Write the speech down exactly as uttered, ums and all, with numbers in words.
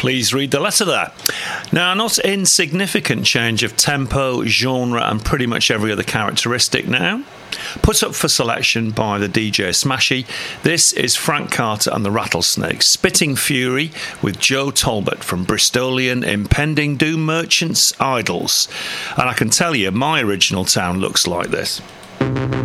Please read the letter there. Now, not insignificant change of tempo, genre, and pretty much every other characteristic now. Put up for selection by the D J Smashy, this is Frank Carter and the Rattlesnakes, Spitting Fury with Joe Talbot from Bristolian Impending Doom Merchants Idols. And I can tell you, my original town looks like this.